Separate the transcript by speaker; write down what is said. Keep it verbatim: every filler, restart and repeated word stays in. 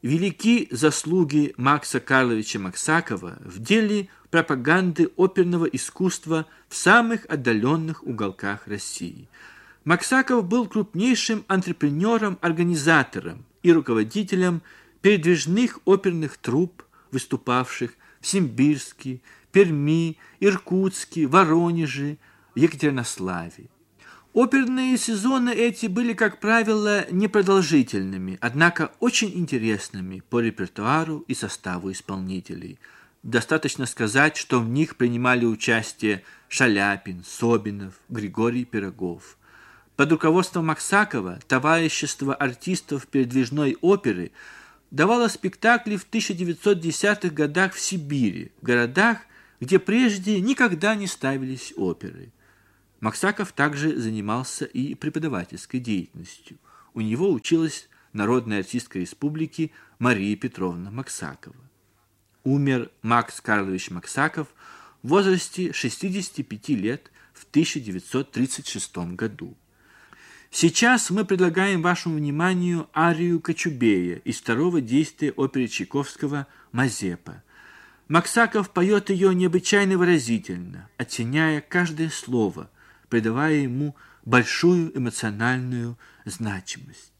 Speaker 1: Велики заслуги Макса Карловича Максакова в деле пропаганды оперного искусства в самых отдаленных уголках России. Максаков был крупнейшим антрепренером-организатором и руководителем передвижных оперных труп, выступавших в Симбирске, Перми, Иркутске, Воронеже, Екатеринославе. Оперные сезоны эти были, как правило, непродолжительными, однако очень интересными по репертуару и составу исполнителей. Достаточно сказать, что в них принимали участие Шаляпин, Собинов, Григорий Пирогов. Под руководством Максакова товарищество артистов передвижной оперы давало спектакли в тысяча девятьсот десятых годах в Сибири, в городах, где прежде никогда не ставились оперы. Максаков также занимался и преподавательской деятельностью. У него училась народная артистка республики Мария Петровна Максакова. Умер Макс Карлович Максаков в возрасте шестидесяти пяти лет в тысяча девятьсот тридцать шестом году. Сейчас мы предлагаем вашему вниманию арию Кочубея из второго действия оперы Чайковского «Мазепа». Максаков поет ее необычайно выразительно, оттеняя каждое слово, придавая ему большую эмоциональную значимость.